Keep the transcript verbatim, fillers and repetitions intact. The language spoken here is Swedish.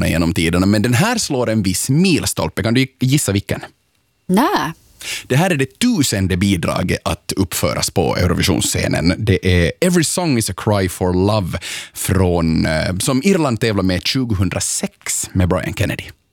låtarna genom tiderna, men den här slår en viss milstolpe. Kan du gissa vilken? Nej. Det här är det tusende bidraget att uppföras på Eurovisionsscenen. Det är Every Song is a Cry for Love från, som Irland tävlar med tjugohundrasex med Brian Kennedy.